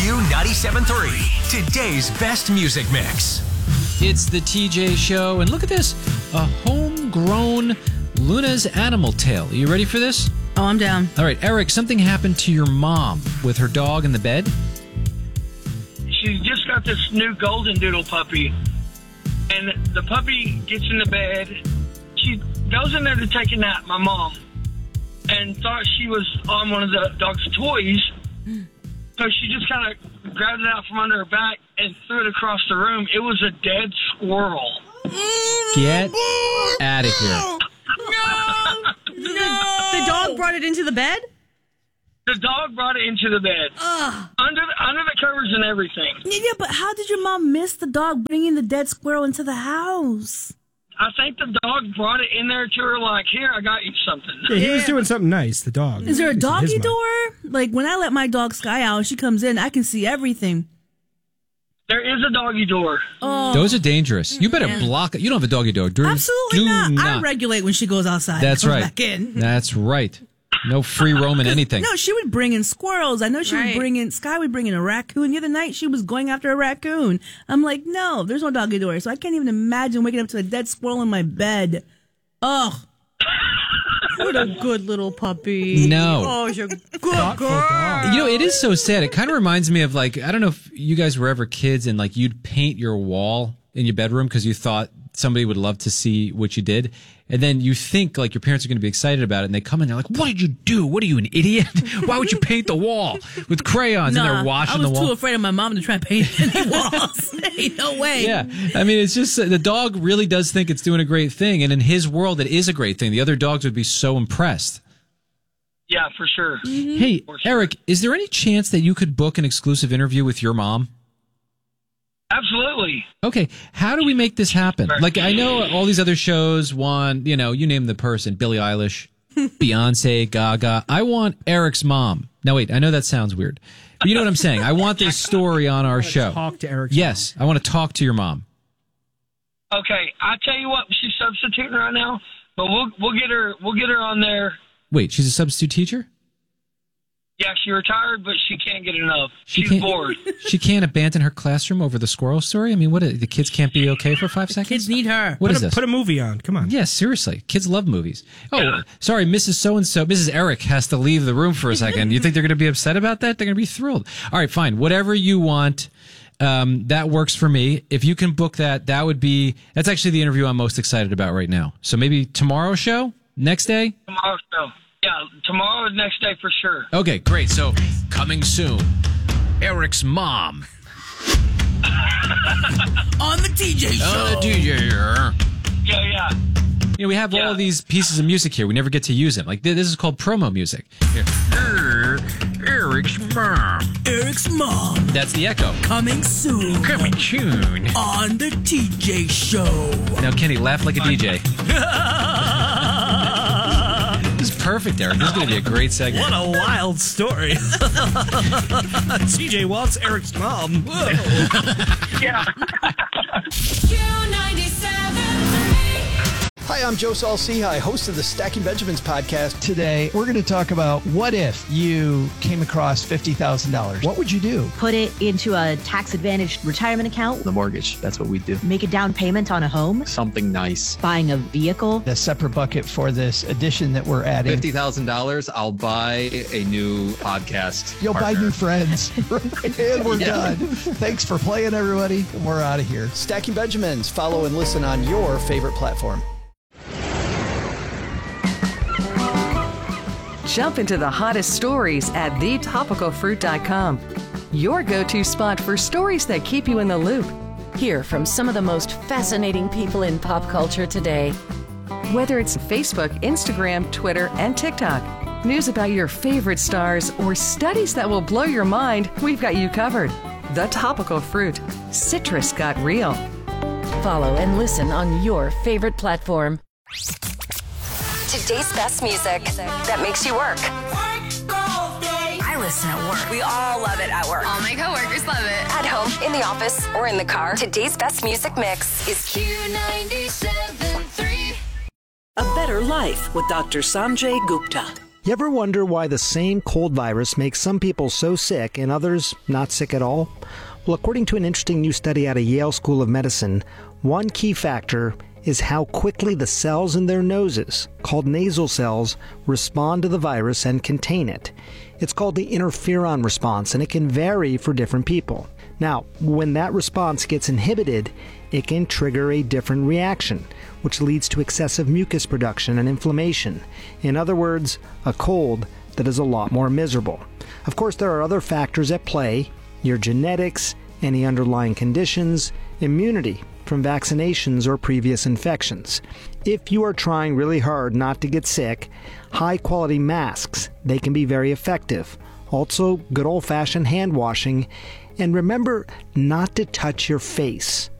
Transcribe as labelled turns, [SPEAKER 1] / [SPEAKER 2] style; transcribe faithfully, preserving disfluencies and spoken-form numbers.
[SPEAKER 1] Q ninety-seven point three, today's best music mix.
[SPEAKER 2] It's the T J Show, and look at this, a homegrown Luna's Animal Tale. Are you ready for this?
[SPEAKER 3] Oh, I'm down.
[SPEAKER 2] All right, Eric, something happened to your mom with her dog in the bed?
[SPEAKER 4] She's just got this new golden doodle puppy, and the puppy gets in the bed. She goes in there to take a nap, my mom, and thought she was on one of the dog's toys. So she just kind of grabbed it out from under her back and threw it across the room. It was a dead squirrel.
[SPEAKER 2] Get out of here.
[SPEAKER 3] No! No! The dog brought it into the bed?
[SPEAKER 4] The dog brought it into the bed.
[SPEAKER 3] Ugh.
[SPEAKER 4] Under the, under the covers and everything.
[SPEAKER 3] Yeah, but how did your mom miss the dog bringing the dead squirrel into the house?
[SPEAKER 4] I think the dog brought it in there to her like, here, I got you something.
[SPEAKER 5] Yeah, he was doing something nice, the dog.
[SPEAKER 3] Is there a
[SPEAKER 5] His
[SPEAKER 3] doggy
[SPEAKER 5] mom.
[SPEAKER 3] door? Like, when I let my dog Sky out and she comes in, I can see everything.
[SPEAKER 4] There is a doggy door.
[SPEAKER 3] Oh.
[SPEAKER 2] Those are dangerous. You better
[SPEAKER 3] Yeah.
[SPEAKER 2] block it. You don't have a doggy door. Do,
[SPEAKER 3] Absolutely
[SPEAKER 2] do
[SPEAKER 3] not.
[SPEAKER 2] not.
[SPEAKER 3] I regulate when she goes outside.
[SPEAKER 2] That's
[SPEAKER 3] and comes
[SPEAKER 2] right.
[SPEAKER 3] Back in.
[SPEAKER 2] That's right. No free roaming anything.
[SPEAKER 3] No, she would bring in squirrels. I know she
[SPEAKER 6] Right.
[SPEAKER 3] would bring in, Sky would bring in a raccoon. The other night, she was going after a raccoon. I'm like, no, there's no doggy door. So I can't even imagine waking up to a dead squirrel in my bed. Ugh. What a good little puppy.
[SPEAKER 2] No.
[SPEAKER 3] Oh, you're a good
[SPEAKER 5] Thoughtful
[SPEAKER 3] girl.
[SPEAKER 5] dog.
[SPEAKER 2] You know, it is so sad. It kind of reminds me of, like, I don't know if you guys were ever kids and, like, you'd paint your wall in your bedroom because you thought somebody would love to see what you did. And then you think, like, your parents are going to be excited about it. And they come in, they're like, what did you do? What are you, an idiot? Why would you paint the wall with crayons?
[SPEAKER 3] Nah,
[SPEAKER 2] and they're washing
[SPEAKER 3] I was
[SPEAKER 2] the wall.
[SPEAKER 3] too afraid of my mom to try and paint any walls. Ain't no way.
[SPEAKER 2] Yeah. I mean, it's just, the dog really does think it's doing a great thing. And in his world, it is a great thing. The other dogs would be so impressed.
[SPEAKER 4] Yeah, for sure.
[SPEAKER 2] Hey, Eric, is there any chance that you could book an exclusive interview with your mom?
[SPEAKER 4] Absolutely.
[SPEAKER 2] Okay, how do we make this happen? Like, I know all these other shows want, you know, you name the person, Billie Eilish, Beyonce, Gaga. I want Eric's mom. Now, wait, I know that sounds weird. But you know what I'm saying? I want this story on our show.
[SPEAKER 5] Talk to Eric.
[SPEAKER 2] Yes, I want to talk to your mom.
[SPEAKER 4] Okay, I tell you what, she's substituting right now, but we'll we'll get her we'll get her on there.
[SPEAKER 2] Wait, she's a substitute teacher?
[SPEAKER 4] Yeah, she retired, but she can't get enough.
[SPEAKER 2] She
[SPEAKER 4] She's
[SPEAKER 2] can't-
[SPEAKER 4] bored.
[SPEAKER 2] She can't abandon her classroom over the squirrel story? I mean, what? The kids can't be okay for five seconds?
[SPEAKER 3] Kids need her.
[SPEAKER 2] What
[SPEAKER 5] Put
[SPEAKER 2] is
[SPEAKER 5] a,
[SPEAKER 2] this?
[SPEAKER 5] put a movie on. Come on.
[SPEAKER 2] Yeah, seriously. Kids love movies. Oh,
[SPEAKER 4] Yeah.
[SPEAKER 2] sorry, Missus So-and-so, Missus Eric has to leave the room for a second. You think they're going to be upset about that? They're going to be thrilled. All right, fine. Whatever you want, um, that works for me. If you can book that, that would be, that's actually the interview I'm most excited about right now. So maybe tomorrow's show? Next day?
[SPEAKER 4] Tomorrow, so. Yeah, tomorrow, next day for sure.
[SPEAKER 2] Okay, great. So coming soon, Eric's mom.
[SPEAKER 3] On the T J Show.
[SPEAKER 2] Oh, the D J.
[SPEAKER 4] Yeah, yeah.
[SPEAKER 2] You know, we have all
[SPEAKER 4] Yeah.
[SPEAKER 2] of these pieces of music here. We never get to use them. Like, this is called promo music. Here. Er, Eric's mom.
[SPEAKER 3] Eric's mom.
[SPEAKER 2] That's the echo.
[SPEAKER 3] Coming soon.
[SPEAKER 2] Coming soon.
[SPEAKER 3] On the T J Show.
[SPEAKER 2] Now, Kenny, laugh like a D J. This is perfect, Eric. This is going to be a great segment.
[SPEAKER 5] What a wild story. T J wants Eric's mom. Whoa.
[SPEAKER 4] Yeah.
[SPEAKER 6] Q ninety-seven.
[SPEAKER 7] Hi, I'm Joe Saul-Sehy, host of the Stacking Benjamins podcast.
[SPEAKER 8] Today, we're going to talk about what if you came across fifty thousand dollars? What would you do?
[SPEAKER 9] Put it into a tax-advantaged retirement account,
[SPEAKER 10] The mortgage, that's what we do.
[SPEAKER 9] make a down payment on a home,
[SPEAKER 10] Something nice.
[SPEAKER 9] buying a vehicle.
[SPEAKER 8] A separate bucket for this addition that we're adding.
[SPEAKER 10] fifty thousand dollars, I'll buy a new podcast.
[SPEAKER 8] You'll buy
[SPEAKER 10] partner.
[SPEAKER 8] new friends. And we're done. Thanks for playing, everybody. And we're out of here.
[SPEAKER 7] Stacking Benjamins. Follow and listen on your favorite platform.
[SPEAKER 11] Jump into the hottest stories at the topical fruit dot com. Your go-to spot for stories that keep you in the loop.
[SPEAKER 12] Hear from some of the most fascinating people in pop culture today.
[SPEAKER 11] Whether it's Facebook, Instagram, Twitter, and TikTok, news about your favorite stars, or studies that will blow your mind, we've got you covered. The Topical Fruit. Citrus got real.
[SPEAKER 12] Follow and listen on your favorite platform.
[SPEAKER 13] Today's best music that makes you work.
[SPEAKER 6] I listen at work. We all love it at work. All my coworkers love it.
[SPEAKER 13] At home, in the office, or in the car, today's best music mix is
[SPEAKER 6] Q ninety-seven point three.
[SPEAKER 14] A Better Life with Doctor Sanjay Gupta. You ever wonder why the same cold virus makes some people so sick and others not sick at all? Well, according to an interesting new study out of Yale School of Medicine, one key factor is how quickly the cells in their noses, called nasal cells, respond to the virus and contain it. It's called the interferon response, and it can vary for different people. Now, when that response gets inhibited, it can trigger a different reaction, which leads to excessive mucus production and inflammation. In other words, a cold that is a lot more miserable. Of course, there are other factors at play: your genetics, any underlying conditions, immunity from vaccinations or previous infections. If you are trying really hard not to get sick, high-quality masks, they can be very effective. Also, good old-fashioned hand washing. And remember not to touch your face.